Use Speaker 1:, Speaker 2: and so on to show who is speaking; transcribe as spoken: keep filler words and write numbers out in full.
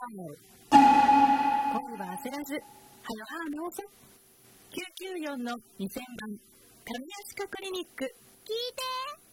Speaker 1: える。恋は焦らず、はよはよ直せ。きゅうきゅうよんのにせんばん、上足利クリニック。
Speaker 2: 聞いて。